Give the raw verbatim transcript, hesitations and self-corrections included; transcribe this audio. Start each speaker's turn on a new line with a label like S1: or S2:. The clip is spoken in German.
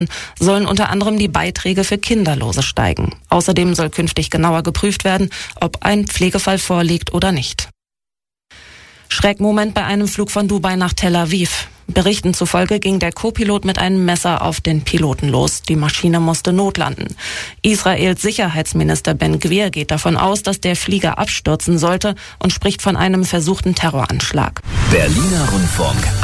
S1: sollen unter anderem die Beiträge für Kinderlose steigen. Außerdem soll künftig genauer geprüft werden, ob ein Pflegefall vorliegt oder nicht. Schreckmoment bei einem Flug von Dubai nach Tel Aviv. Berichten zufolge ging der Co-Pilot mit einem Messer auf den Piloten los. Die Maschine musste notlanden. Israels Sicherheitsminister Ben Gvir geht davon aus, dass der Flieger abstürzen sollte und spricht von einem versuchten Terroranschlag.
S2: Berliner Rundfunk.